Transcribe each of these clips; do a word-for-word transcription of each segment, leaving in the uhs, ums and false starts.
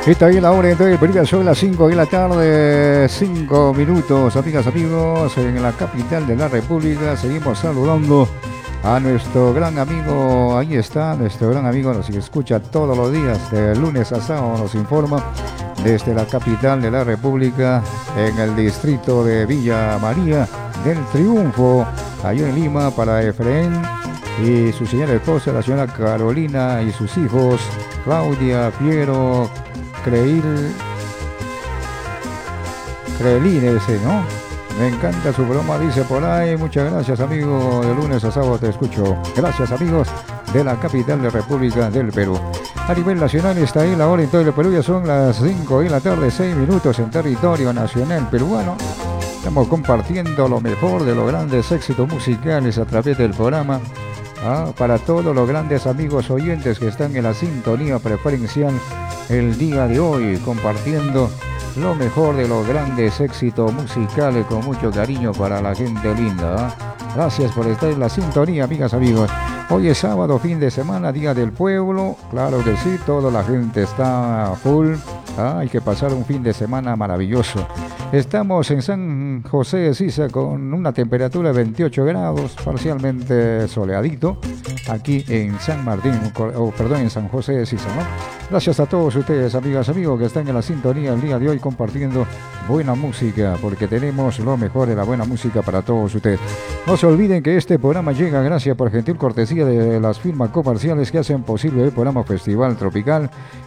Está ahí la hora entonces, Perú, son las cinco de la tarde, cinco minutos, amigas, amigos, en la capital de la República. Seguimos saludando a nuestro gran amigo, ahí está, nuestro gran amigo, nos escucha todos los días, de lunes a sábado, nos informa desde la capital de la República, en el distrito de Villa María del Triunfo, allá en Lima, para Efraín y su señora esposa, la señora Carolina, y sus hijos, Claudia, Piero, Creil, Creilín ese, ¿no? Me encanta su broma, dice por ahí. Muchas gracias, amigo. De lunes a sábado te escucho. Gracias, amigos de la capital de la República del Perú. A nivel nacional está ahí la hora en todo el Perú. Ya son las cinco de la tarde, seis minutos en territorio nacional peruano. Estamos compartiendo lo mejor de los grandes éxitos musicales a través del programa. Ah, para todos los grandes amigos oyentes que están en la sintonía preferencial el día de hoy, compartiendo lo mejor de los grandes éxitos musicales con mucho cariño para la gente linda. ¿eh? Gracias por estar en la sintonía, amigas, amigos. Hoy es sábado, fin de semana, Día del Pueblo. Claro que sí, toda la gente está full. ¿eh? Hay que pasar un fin de semana maravilloso. Estamos en San José de Sisa con una temperatura de veintiocho grados, parcialmente soleadito, aquí en San Martín, o perdón, en San José de Sisa, ¿no? Gracias a todos ustedes, amigas, amigos, que están en la sintonía el día de hoy compartiendo buena música, porque tenemos lo mejor de la buena música para todos ustedes. No se olviden que este programa llega gracias por gentil cortesía de las firmas comerciales que hacen posible el programa Festival Tropical.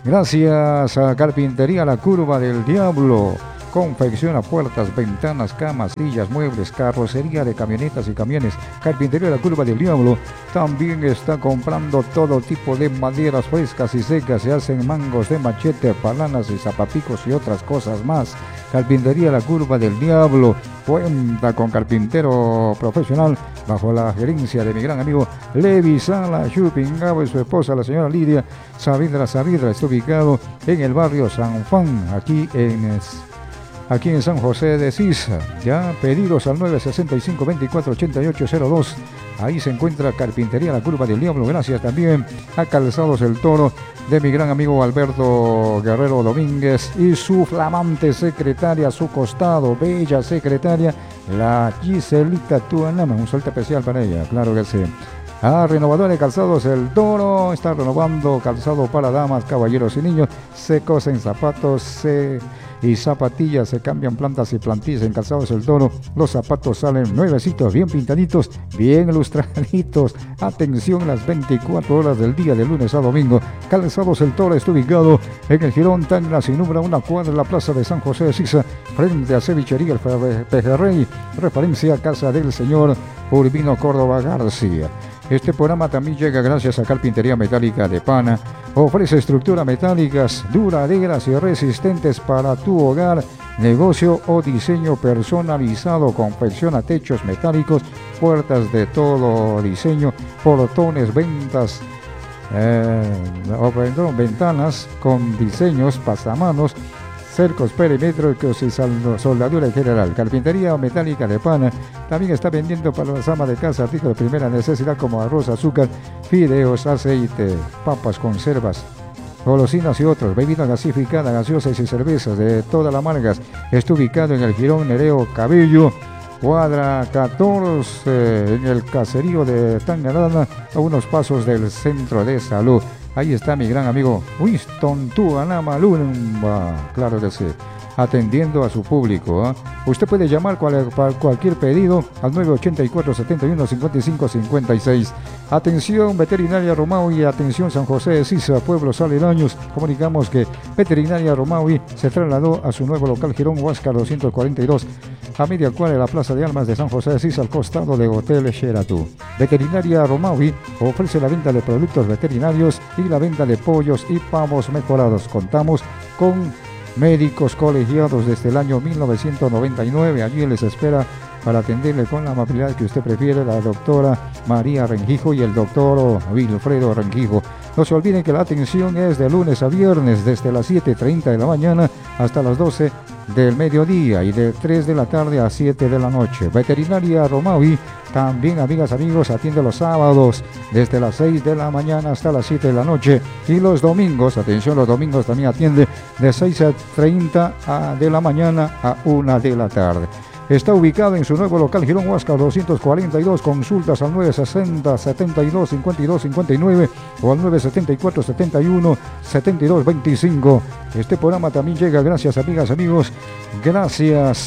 Gracias a Carpintería La Curva del Diablo. Confecciona puertas, ventanas, camas, sillas, muebles, carrocería de camionetas y camiones. Carpintería La Curva del Diablo también está comprando todo tipo de maderas frescas y secas. Se hacen mangos de machete, palanas y zapapicos y otras cosas más. Carpintería La Curva del Diablo cuenta con carpintero profesional bajo la gerencia de mi gran amigo Levi Sala Chupingabo y su esposa, la señora Lidia Saavedra Saavedra. Está ubicado en el barrio San Juan, aquí en... Aquí en San José de Sisa. Ya pedidos al nueve sesenta y cinco, veinticuatro ochenta y ocho cero dos. Ahí se encuentra Carpintería La Curva del Diablo. Gracias también a Calzados El Toro de mi gran amigo Alberto Guerrero Domínguez y su flamante secretaria a su costado, bella secretaria, la Giselita Tuanama. Un suelto especial para ella, claro que sí. A Renovador de Calzados El Toro, está renovando calzado para damas, caballeros y niños. Se cosen zapatos, se... y zapatillas, se cambian plantas y plantillas en Calzados El Toro. Los zapatos salen nuevecitos, bien pintaditos, bien ilustraditos. Atención, las veinticuatro horas del día, de lunes a domingo. Calzados El Toro está ubicado en el Jirón Tacna, sin número, una cuadra en la plaza de San José de Sisa, frente a Cevichería El Pejerrey, referencia a casa del señor Urbino Córdoba García. Este programa también llega gracias a Carpintería Metálica de Pana. Ofrece estructuras metálicas duraderas y resistentes para tu hogar, negocio o diseño personalizado. Confecciona techos metálicos, puertas de todo diseño, portones, ventas, eh, o perdón, ventanas con diseños, pasamanos, cercos perimétricos y soldadura en general. Carpintería Metálica de Pana también está vendiendo para las amas de casa artículos de primera necesidad como arroz, azúcar, fideos, aceite, papas, conservas, golosinas y otros, bebidas gasificadas, gaseosas y cervezas de todas las marcas. Está ubicado en el Jirón Nereo Cabello, cuadra catorce, en el caserío de Tangarana, a unos pasos del centro de salud. Ahí está mi gran amigo Winston Tuanama Lumba, claro que sí, atendiendo a su público. ¿eh? Usted puede llamar cual, para cualquier pedido al nueve ochenta y cuatro, setenta y uno, cincuenta y cinco, cincuenta y seis. Atención Veterinaria Romaui, atención San José de Sisa, pueblos aledaños. Comunicamos que Veterinaria Romaui se trasladó a su nuevo local Girón Huáscar doscientos cuarenta y dos, a media cuadra de la Plaza de Armas de San José de Sisa, al costado de Hotel Sheraton. Veterinaria Romaui ofrece la venta de productos veterinarios y la venta de pollos y pavos mejorados. Contamos con médicos colegiados desde el año mil novecientos noventa y nueve. Allí les espera para atenderle con la amabilidad que usted prefiere la doctora María Rengijo y el doctor Wilfredo Rengijo. No se olviden que la atención es de lunes a viernes desde las siete y treinta de la mañana hasta las doce del mediodía y de tres de la tarde a siete de la noche. Veterinaria Romavi también, amigas, amigos, atiende los sábados desde las seis de la mañana hasta las siete de la noche y los domingos, atención, los domingos también atiende de seis y treinta de la mañana a una de la tarde. Está ubicado en su nuevo local Girón Huáscar doscientos cuarenta y dos. Consultas al nueve sesenta, setenta y dos, cincuenta y dos, cincuenta y nueve o al nueve setenta y cuatro, setenta y uno, setenta y dos, veinticinco. Este programa también llega gracias, amigas, amigos, gracias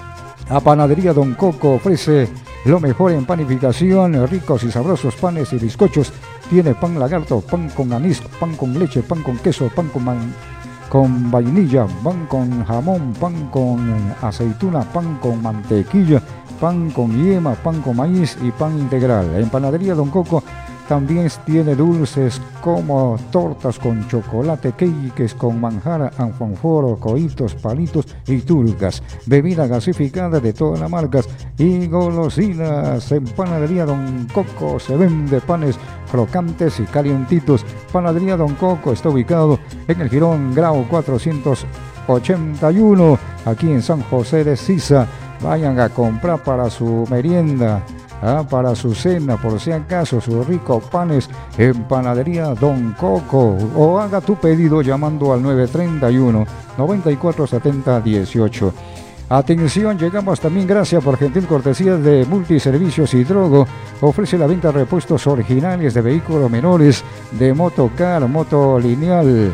a Panadería Don Coco. Ofrece lo mejor en panificación, ricos y sabrosos panes y bizcochos. Tiene pan lagarto, pan con anís, pan con leche, pan con queso, pan con man con vainilla, pan con jamón, pan con aceituna, pan con mantequilla, pan con yema, pan con maíz y pan integral. En Panadería Don Coco también tiene dulces como tortas con chocolate, cakes con manjar, alfanforo, coitos, palitos y turcas. Bebida gasificada de todas las marcas y golosinas. En Panadería Don Coco se vende panes crocantes y calientitos. Panadería Don Coco está ubicado en el Girón Grau cuatrocientos ochenta y uno, aquí en San José de Sisa. Vayan a comprar para su merienda, Ah, para su cena, por si acaso, sus ricos panes en Panadería Don Coco. O haga tu pedido llamando al nueve treinta y uno, noventa y cuatro, setenta, dieciocho. Atención, llegamos también gracias por gentil cortesía de Multiservicios Hidrogo. Ofrece la venta de repuestos originales de vehículos menores, de motocar, moto lineal,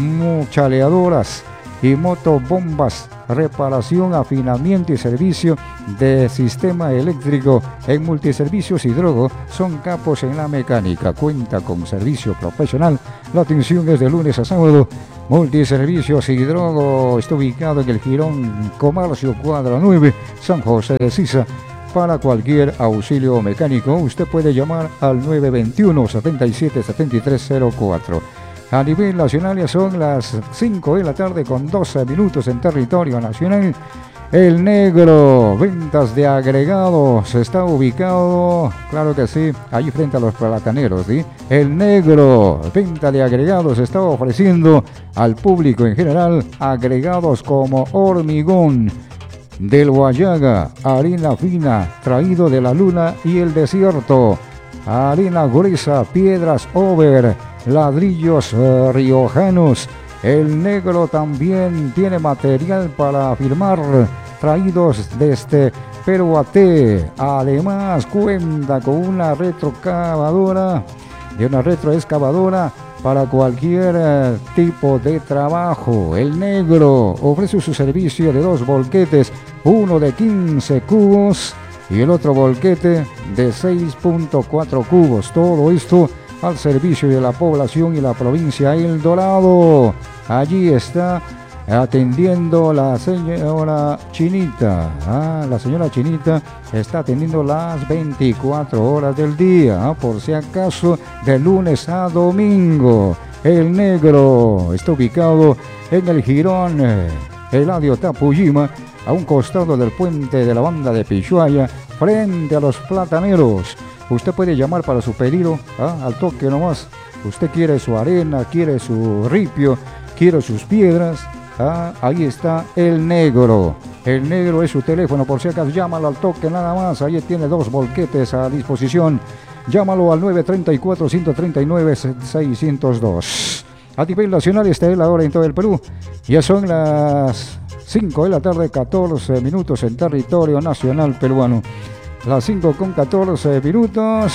chaleadoras y motobombas, reparación, afinamiento y servicio de sistema eléctrico. En Multiservicios Hidrogo son capos en la mecánica, cuenta con servicio profesional. La atención es de lunes a sábado. Multiservicios Hidrogo está ubicado en el Girón Comercio Cuadra nueve, San José de Sisa. Para cualquier auxilio mecánico usted puede llamar al nueve veintiuno, setenta y siete, setenta y tres cero cuatro. A nivel nacional ya son las cinco de la tarde con doce minutos en territorio nacional. El Negro, ventas de agregados, está ubicado, claro que sí, allí frente a los plataneros, ¿sí? El Negro, venta de agregados, está ofreciendo al público en general agregados como hormigón del Guayaga, harina fina, traído de la luna y el desierto, harina gruesa, piedras over, ladrillos eh, riojanos. El Negro también tiene material para firmar, traídos desde Peruaté. Además cuenta con una retroexcavadora, de una retroexcavadora para cualquier eh, tipo de trabajo. El Negro ofrece su servicio de dos volquetes, uno de quince cubos y el otro volquete de seis punto cuatro cubos. Todo esto al servicio de la población y la provincia El Dorado. Allí está atendiendo la señora Chinita. Ah, la señora Chinita está atendiendo las veinticuatro horas del día, ah, por si acaso, de lunes a domingo. El Negro está ubicado en el Girón eh, Eladio Tapujima, a un costado del puente de la banda de Pichuaya, frente a los plataneros. Usted puede llamar para su pedido, ¿ah? Al toque nomás. Usted quiere su arena, quiere su ripio, quiere sus piedras. ¿Ah? Ahí está El Negro. El Negro es su teléfono, por si acaso, llámalo al toque nada más. Ahí tiene dos volquetes a disposición. Llámalo al nueve treinta y cuatro, ciento treinta y nueve, seiscientos dos. A nivel nacional está él ahora en todo el Perú. Ya son las cinco de la tarde, catorce minutos en territorio nacional peruano. Las cinco con catorce minutos.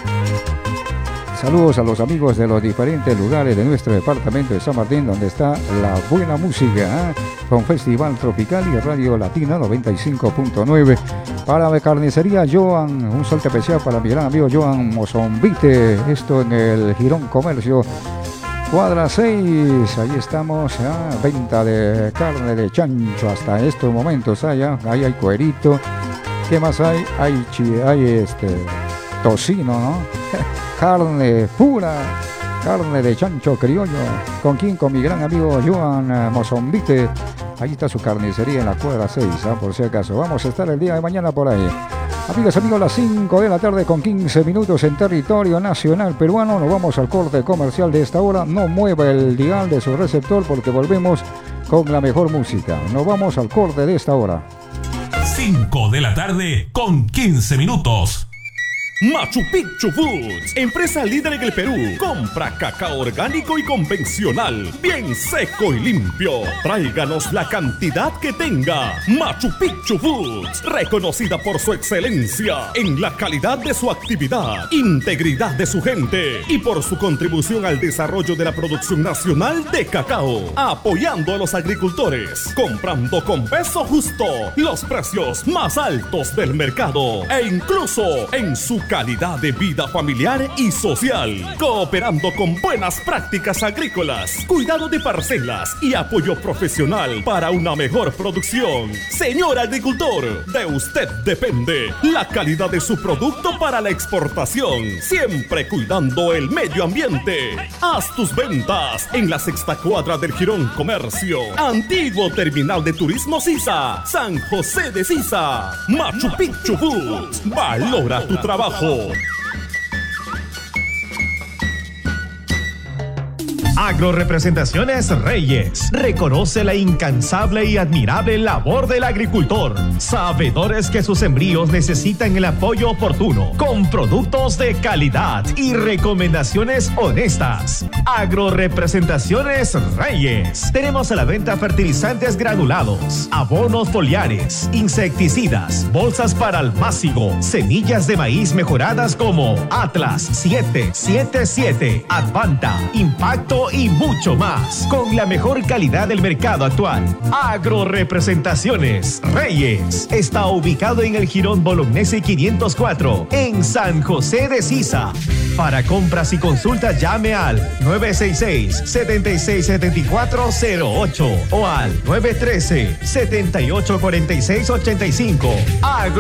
Saludos a los amigos de los diferentes lugares de nuestro departamento de San Martín, donde está la buena música, ¿eh? Con Festival Tropical y Radio Latina noventa y cinco punto nueve. Para la carnicería Joan, un saludo especial para mi gran amigo Joan Mozombite. Esto en el Girón Comercio Cuadra seis. Ahí estamos, ¿eh? Venta de carne de chancho hasta estos momentos. Allá, ahí hay cuerito. ¿Qué más hay? Hay, hay este, tocino, ¿no? Carne pura, carne de chancho criollo. ¿Con quién? Con mi gran amigo Joan uh, Mozombite. Ahí está su carnicería en la cuadra seis, ¿eh? Por si acaso. Vamos a estar el día de mañana por ahí. Amigas, amigos, las cinco de la tarde con quince minutos en territorio nacional peruano. Nos vamos al corte comercial de esta hora. No mueva el dial de su receptor porque volvemos con la mejor música. Nos vamos al corte de esta hora. cinco de la tarde con quince minutos. Machu Picchu Foods, empresa líder en el Perú. Compra cacao orgánico y convencional, bien seco y limpio. Tráiganos la cantidad que tenga. Machu Picchu Foods, reconocida por su excelencia en la calidad de su actividad, integridad de su gente y por su contribución al desarrollo de la producción nacional de cacao, apoyando a los agricultores, comprando con peso justo, los precios más altos del mercado e incluso en su calidad de vida familiar y social, cooperando con buenas prácticas agrícolas, cuidado de parcelas y apoyo profesional para una mejor producción. Señor agricultor, de usted depende la calidad de su producto para la exportación, siempre cuidando el medio ambiente. Haz tus ventas en la sexta cuadra del Jirón Comercio, antiguo terminal de turismo Sisa, San José de Sisa. Machu Picchu Foods, valora tu trabajo. Agrorepresentaciones Reyes reconoce la incansable y admirable labor del agricultor, sabedores que sus sembríos necesitan el apoyo oportuno, con productos de calidad y recomendaciones honestas. Agrorepresentaciones Reyes. Tenemos a la venta fertilizantes granulados, abonos foliares, insecticidas, bolsas para almácigo, semillas de maíz mejoradas como Atlas siete siete siete, Advanta, Impacto y mucho más, con la mejor calidad del mercado actual. Agrorepresentaciones Reyes está ubicado en el Jirón Bolognesi quinientos cuatro, en San José de Sisa. Para compras y consultas llame al nueve seis seis, siete seis siete cuatro cero ocho o al nueve uno tres, siete ocho cuatro seis ocho cinco. Agro